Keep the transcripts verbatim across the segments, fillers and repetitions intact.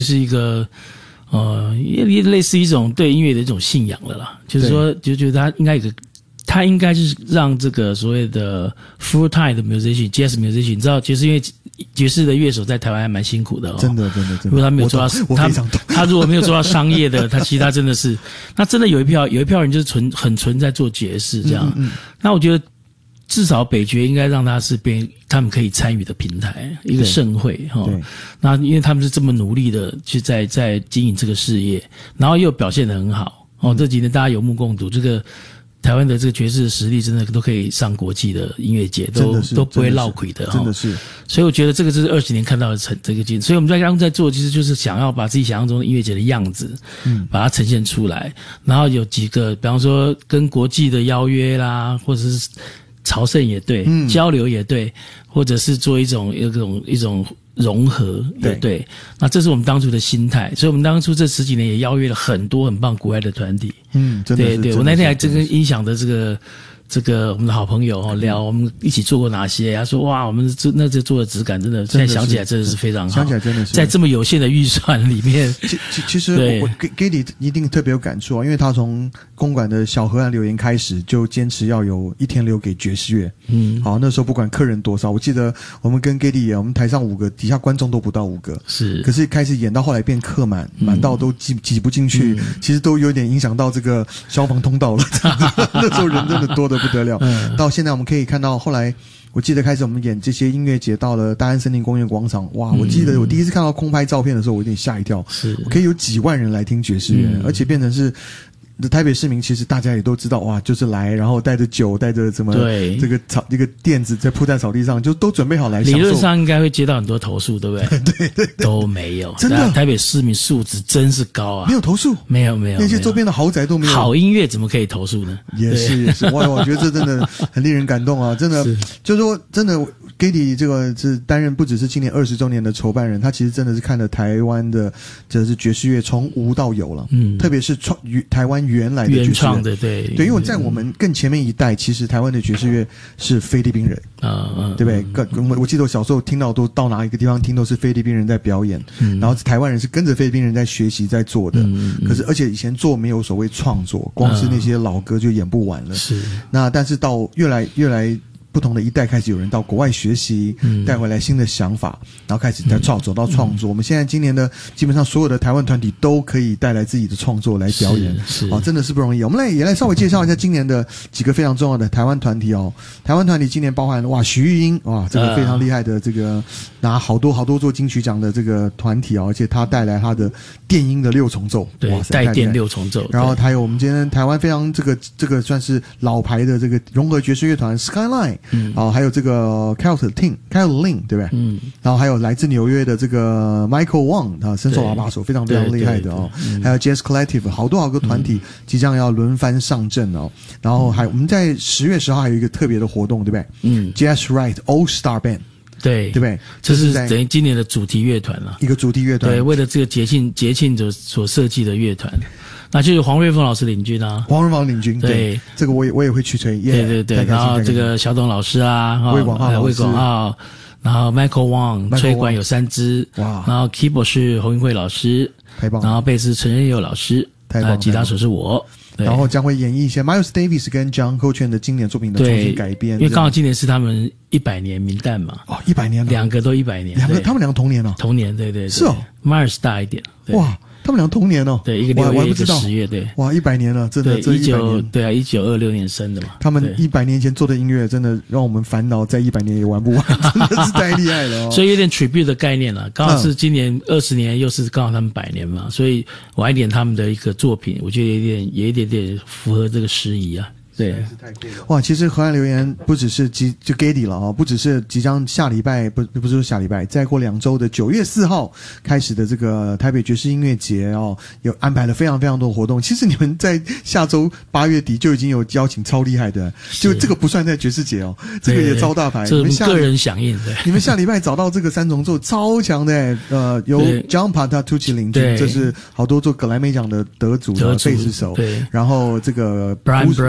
是一个呃，也也类似一种对音乐的一种信仰了啦。就是说，就觉得他应该有个，他应该是让这个所谓的 full time 的 musician、jazz musician， 你知道爵士乐爵士的乐手在台湾还蛮辛苦的哦， 真的真的真的。 如果他没有做到，他他如果没有做到商业的，他其实他真的是，那真的有一票有一票人就是纯很纯在做爵士这样。嗯嗯，那我觉得至少北爵应该让他是变他们可以参与的平台，一个盛会哈。那因为他们是这么努力的去在在经营这个事业，然后又表现得很好哦。这几年大家有目共睹，这个。台湾的这个爵士的实力真的都可以上国际的音乐节，都都不会落亏的， 真的是。 所以我觉得这个就是二十年看到的成这个进，所以我们在刚刚在做，其实就是想要把自己想象中的音乐节的样子，嗯，把它呈现出来。然后有几个，比方说跟国际的邀约啦，或者是朝圣也对，嗯，交流也对，或者是做一种一种一种。融合对对，那这是我们当初的心态，所以我们当初这十几年也邀约了很多很棒国外的团体。嗯，真的是。对对，我那天还真跟音响的这个这个我们的好朋友哦聊，我们一起做过哪些？他说哇，我们这那这做的质感真的，现在想起来真的是非常好。 想起来真的是在这么有限的预算里面， 其其其实我 Gady 一定特别有感触啊，因为他从公馆的小河岸留言开始，就坚持要有一天留给爵士乐。嗯，好，那时候不管客人多少，我记得我们跟 Gady 演，我们台上五个，底下观众都不到五个。是，可是开始演到后来变客满，满到都挤挤不进去，嗯，其实都有点影响到这个消防通道了。那时候人真的多得不得了。嗯，到现在我们可以看到，后来我记得开始我们演这些音乐节到了大安森林公园广场，哇！我记得我第一次看到空拍照片的时候，我有点吓一跳。是，我可以有几万人来听爵士乐，嗯，而且变成是。台北市民其实大家也都知道，哇，就是来，然后带着酒，带着什么，对，这个草一个垫子在铺在草地上，就都准备好来享受。理论上应该会接到很多投诉，对不对？ 对对对， 都没有， 真的， 台北市民素质真是高啊！ 没有投诉， 没有没有， 那些周边的豪宅都没有。 好音乐怎么可以投诉呢？ 也是也是，哇，我觉得这真的很令人感动啊！真的，就是说真的 ，Gady 这个是担任不只是今年二十周年的筹办人，他其实真的是看了台湾的这是爵士乐从无到有了，嗯，特别是创台湾原来的爵士乐。 对对对，因为在我们更前面一代，其实台湾的爵士乐是菲律宾人啊，嗯，对不对？更我我记得我小时候听到都到哪一个地方听都是菲律宾人在表演，嗯，然后台湾人是跟着菲律宾人在学习在做的，嗯嗯，可是而且以前做没有所谓创作，光是那些老歌就演不完了，是。那但是到越来越来。不同的一代开始有人到国外学习，嗯，带回来新的想法，然后开始在创走到创作，嗯。我们现在今年的基本上所有的台湾团体都可以带来自己的创作来表演，是，是，哦，真的是不容易。我们来也来稍微介绍一下今年的几个非常重要的台湾团体哦。台湾团体今年包含哇徐玉英，哇这个非常厉害的这个拿好多好多座金曲奖的这个团体哦，而且他带来他的电音的六重奏， 对，带电六重奏。 然后还有我们今天台湾非常这个这个算是老牌的这个融合爵士乐团 Skyline。嗯，哦，还有这个 Caroline，Caroline， 对不对？嗯，然后还有来自纽约的这个 Michael Wang 啊，伸手喇叭手非常非常厉害的哦，嗯，还有 Jazz Collective， 好多好多团体即将要轮番上阵哦。然后还我们在十月十号还有一个特别的活动，对不对？嗯 ，Jazz Right All Star Band。 对， 对不对？ 这是等于今年的主题乐团了， 一个主题乐团。 对，为了这个节庆节庆所所设计的乐团。那就是黄瑞凤老师领军啊， 黄瑞凤领军，对，对这个我也我也会去吹， 对对对，然后这个小董老师啊， 魏广浩老师， 魏广浩，然后 Michael Wang 吹管有三支，哇，然后 keyboard 是洪云慧老师， 太棒， 然后贝斯陈仁佑老师， 太棒， 吉他手是我。 然后将会演绎一些 Miles Davis 跟 John Coltrane 的经典作品的重新改编， 因为刚好今年是他们一百年名旦嘛， 哦，一百年了， 两个都一百年， 两个他们两个同年哦， 同年，对对对， 是哦 ，Miles 大一点， 哇。他们俩同年哦， 对，一个六月，一个十月，对， 哇，一百年了，真的，这一九，对啊，一九二六年生的嘛。 他们一百年前做的音乐，真的让我们烦恼，在一百年也玩不完，真的是太厉害了哦。 所以有点 tribute 的概念了，刚好是今年二十年，又是刚好他们百年嘛，所以晚一点他们的一个作品，我觉得有点，也有一点点符合这个时宜啊。对， 哇，其实河岸留言不只是即就 Gady 了啊，不只是即将下礼拜不不是说下礼拜，再过两周的九月四号开始的这个台北爵士音乐节哦，有安排了非常非常多的活动。其实你们在下周八月底就已经有邀请超厉害的，就这个不算在爵士节哦，这个也超大牌。 你们个人响应的， 你们下礼拜找到这个三重奏超强的，呃，由 John Patitucci 领军，这是好多做格莱美奖的得主的贝斯手，对，然后这个 Brian Bray 对。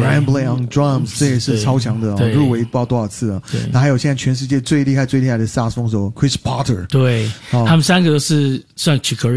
Brian Blade on drums， 这也是超强的哦，入围不知道多少次了。那还有现在全世界最厉害最厉害的萨克斯风手 Chris Potter， 对，哦、他们三个都是算 Chick Corea